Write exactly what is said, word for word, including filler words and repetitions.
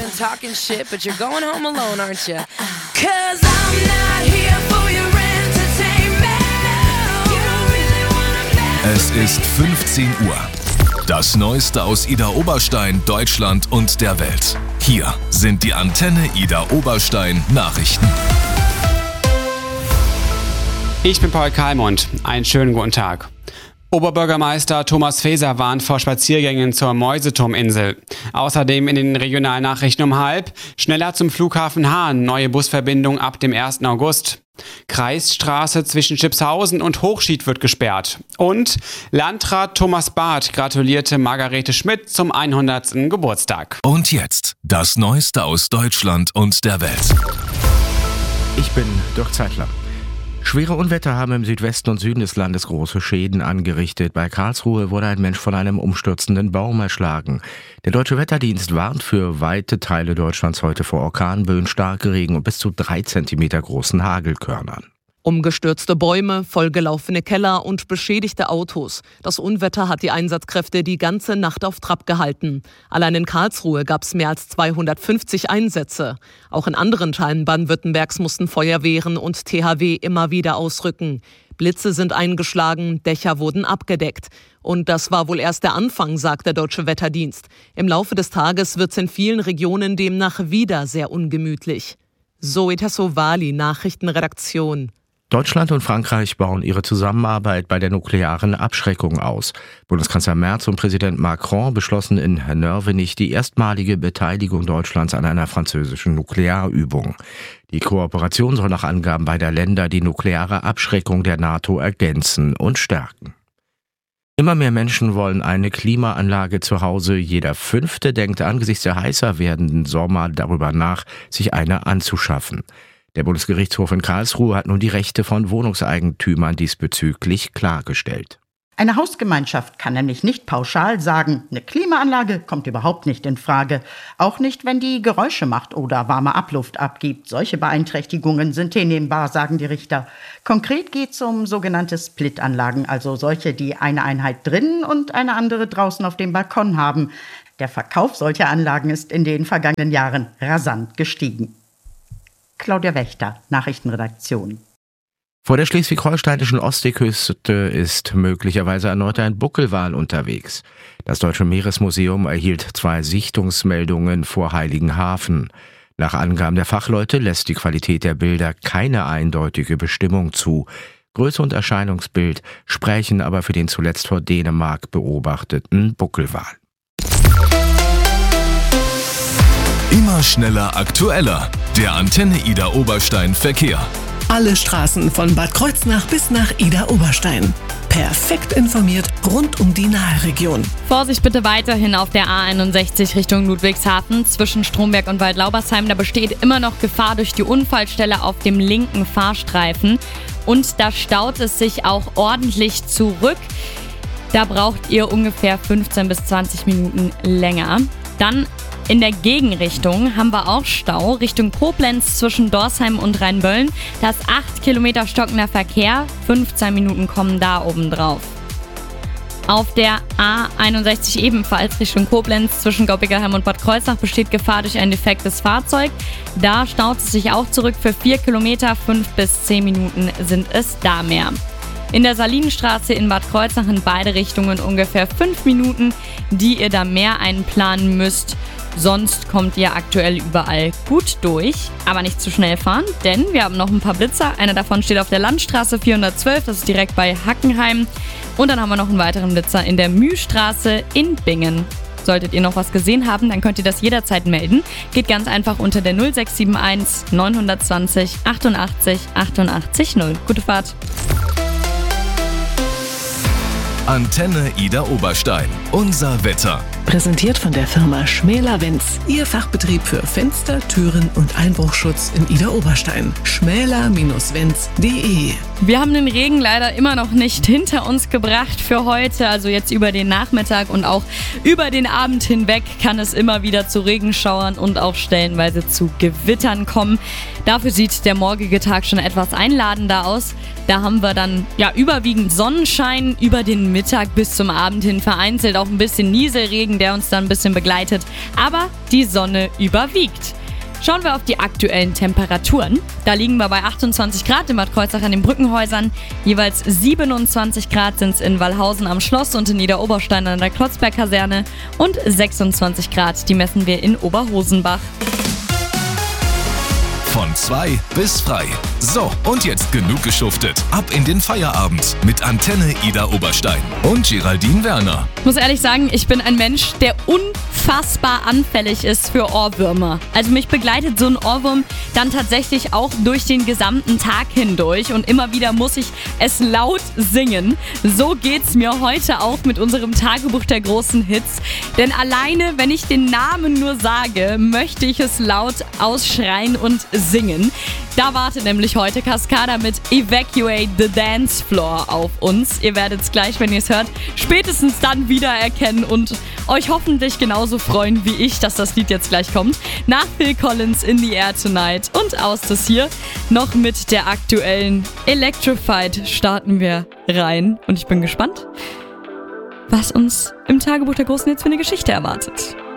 been talking shit, but you're going home alone, aren't you? Cause I'm not here for your entertainment. You don't really wanna mess. Es ist fünfzehn Uhr. Das Neueste aus Idar Oberstein, Deutschland und der Welt. Hier sind die Antenne Idar Oberstein Nachrichten. Ich bin Paul Kalmund. Einen schönen guten Tag. Oberbürgermeister Thomas Faeser warnt vor Spaziergängen zur Mäuseturminsel. Außerdem in den Regionalnachrichten um halb. Schneller zum Flughafen Hahn. Neue Busverbindung ab dem ersten August. Kreisstraße zwischen Schipshausen und Hochschied wird gesperrt. Und Landrat Thomas Barth gratulierte Margarete Schmidt zum hundertsten Geburtstag. Und jetzt das Neueste aus Deutschland und der Welt. Ich bin Dirk Zeitler. Schwere Unwetter haben im Südwesten und Süden des Landes große Schäden angerichtet. Bei Karlsruhe wurde ein Mensch von einem umstürzenden Baum erschlagen. Der Deutsche Wetterdienst warnt für weite Teile Deutschlands heute vor Orkanböen, starke Regen und bis zu drei Zentimeter großen Hagelkörnern. Umgestürzte Bäume, vollgelaufene Keller und beschädigte Autos. Das Unwetter hat die Einsatzkräfte die ganze Nacht auf Trab gehalten. Allein in Karlsruhe gab es mehr als zweihundertfünfzig Einsätze. Auch in anderen Teilen Baden-Württembergs mussten Feuerwehren und T H W immer wieder ausrücken. Blitze sind eingeschlagen, Dächer wurden abgedeckt. Und das war wohl erst der Anfang, sagt der Deutsche Wetterdienst. Im Laufe des Tages wird es in vielen Regionen demnach wieder sehr ungemütlich. Zoe Tassovali, Nachrichtenredaktion. Deutschland und Frankreich bauen ihre Zusammenarbeit bei der nuklearen Abschreckung aus. Bundeskanzler Merz und Präsident Macron beschlossen in Nörvenich die erstmalige Beteiligung Deutschlands an einer französischen Nuklearübung. Die Kooperation soll nach Angaben beider Länder die nukleare Abschreckung der NATO ergänzen und stärken. Immer mehr Menschen wollen eine Klimaanlage zu Hause. Jeder Fünfte denkt angesichts der heißer werdenden Sommer darüber nach, sich eine anzuschaffen. Der Bundesgerichtshof in Karlsruhe hat nun die Rechte von Wohnungseigentümern diesbezüglich klargestellt. Eine Hausgemeinschaft kann nämlich nicht pauschal sagen, eine Klimaanlage kommt überhaupt nicht in Frage. Auch nicht, wenn die Geräusche macht oder warme Abluft abgibt. Solche Beeinträchtigungen sind hinnehmbar, sagen die Richter. Konkret geht es um sogenannte Split-Anlagen, also solche, die eine Einheit drinnen und eine andere draußen auf dem Balkon haben. Der Verkauf solcher Anlagen ist in den vergangenen Jahren rasant gestiegen. Claudia Wächter, Nachrichtenredaktion. Vor der schleswig-holsteinischen Ostseeküste ist möglicherweise erneut ein Buckelwal unterwegs. Das Deutsche Meeresmuseum erhielt zwei Sichtungsmeldungen vor Heiligenhafen. Nach Angaben der Fachleute lässt die Qualität der Bilder keine eindeutige Bestimmung zu. Größe und Erscheinungsbild sprechen aber für den zuletzt vor Dänemark beobachteten Buckelwal. Immer schneller, aktueller. Der Antenne Idar Oberstein Verkehr. Alle Straßen von Bad Kreuznach bis nach Idar Oberstein. Perfekt informiert rund um die Naheregion. Vorsicht bitte weiterhin auf der A einundsechzig Richtung Ludwigshafen zwischen Stromberg und Waldlaubersheim. Da besteht immer noch Gefahr durch die Unfallstelle auf dem linken Fahrstreifen. Und da staut es sich auch ordentlich zurück. Da braucht ihr ungefähr fünfzehn bis zwanzig Minuten länger. Dann in der Gegenrichtung haben wir auch Stau Richtung Koblenz zwischen Dorsheim und Rheinböllen. Das acht Kilometer stockender Verkehr, fünfzehn Minuten kommen da oben drauf. Auf der A einundsechzig ebenfalls Richtung Koblenz zwischen Gaubickerheim und Bad Kreuznach besteht Gefahr durch ein defektes Fahrzeug. Da staut es sich auch zurück für vier Kilometer, fünf bis zehn Minuten sind es da mehr. In der Salinenstraße in Bad Kreuznach in beide Richtungen ungefähr fünf Minuten, die ihr da mehr einplanen müsst. Sonst kommt ihr aktuell überall gut durch, aber nicht zu schnell fahren, denn wir haben noch ein paar Blitzer. Einer davon steht auf der Landstraße vierhundertzwölf, das ist direkt bei Hackenheim. Und dann haben wir noch einen weiteren Blitzer in der Mühlstraße in Bingen. Solltet ihr noch was gesehen haben, dann könnt ihr das jederzeit melden. Geht ganz einfach unter der null sechs sieben eins neun zwei null achtundachtzig achtundachtzig null. Gute Fahrt! Antenne Idar Oberstein. Unser Wetter. Präsentiert von der Firma Schmäler-Wenz. Ihr Fachbetrieb für Fenster, Türen und Einbruchschutz in Idar Oberstein. schmäler Bindestrich wenz punkt de. Wir haben den Regen leider immer noch nicht hinter uns gebracht für heute. Also jetzt über den Nachmittag und auch über den Abend hinweg kann es immer wieder zu Regenschauern und auch stellenweise zu Gewittern kommen. Dafür sieht der morgige Tag schon etwas einladender aus. Da haben wir dann ja überwiegend Sonnenschein, über den Mittag bis zum Abend hin vereinzelt auch ein bisschen Nieselregen, der uns dann ein bisschen begleitet. Aber die Sonne überwiegt. Schauen wir auf die aktuellen Temperaturen. Da liegen wir bei achtundzwanzig Grad in Bad Kreuznach an den Brückenhäusern. Jeweils siebenundzwanzig Grad sind es in Wallhausen am Schloss und in Niederoberstein an der Klotzberg-Kaserne. Und sechsundzwanzig Grad, die messen wir in Oberhosenbach. Von zwei bis frei. So, und jetzt genug geschuftet. Ab in den Feierabend mit Antenne Ida Oberstein und Geraldine Werner. Ich muss ehrlich sagen, ich bin ein Mensch, der unfassbar anfällig ist für Ohrwürmer. Also mich begleitet so ein Ohrwurm dann tatsächlich auch durch den gesamten Tag hindurch und immer wieder muss ich es laut singen. So geht's mir heute auch mit unserem Tagebuch der großen Hits. Denn alleine, wenn ich den Namen nur sage, möchte ich es laut ausschreien und singen. Da wartet nämlich heute Cascada mit Evacuate the Dance Floor auf uns. Ihr werdet es gleich, wenn ihr es hört, spätestens dann wiedererkennen und euch hoffentlich genauso freuen wie ich, dass das Lied jetzt gleich kommt. Nach Phil Collins In the Air Tonight und aus das hier noch mit der aktuellen Electrified starten wir rein. Und ich bin gespannt, was uns im Tagebuch der großen Hits für eine Geschichte erwartet.